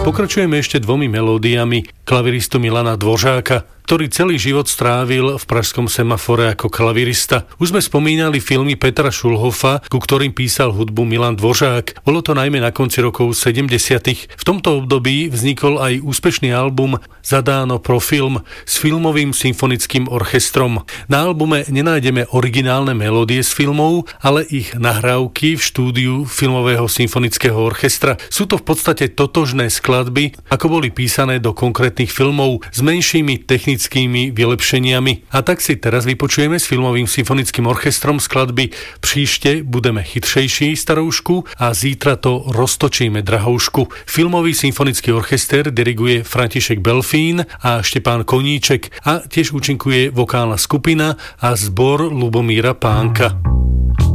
Pokračujeme ešte dvomi melódiami klaviristu Milana Dvořáka, ktorý celý život strávil v pražskom Semafore ako klavirista. Už sme spomínali filmy Petra Šulhofa, ku ktorým písal hudbu Milan Dvořák. Bolo to najmä na konci rokov 70. V tomto období vznikol aj úspešný album Zadáno pro film s filmovým symfonickým orchestrom. Na albume nenájdeme originálne melódie z filmov, ale ich nahrávky v štúdiu filmového symfonického orchestra. Sú to v podstate totožné skladby, ako boli písané do konkrétnych filmov s menšími technickými vylepšeniami. A tak si teraz vypočujeme s filmovým symfonickým orchestrom skladby Příště budeme chytřejší, staroušku, a Zítra to roztočíme, drahoušku. Filmový symfonický orchester diriguje František Belfín a Štepán Koníček a tiež účinkuje vokálna skupina a zbor Lubomíra Pánka.